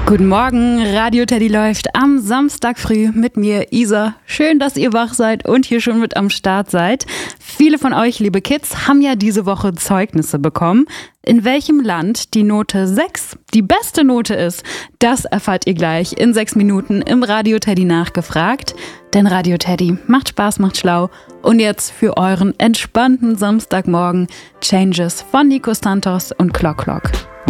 Guten Morgen, Radio Teddy läuft am Samstag früh mit mir, Isa. Schön, dass ihr wach seid und hier schon mit am Start seid. Viele von euch, liebe Kids, haben ja diese Woche Zeugnisse bekommen. In welchem Land die Note 6 die beste Note ist, das erfahrt ihr gleich in 6 Minuten im Radio Teddy nachgefragt. Denn Radio Teddy macht Spaß, macht schlau. Und jetzt für euren entspannten Samstagmorgen Changes von Nico Santos und Clock Clock.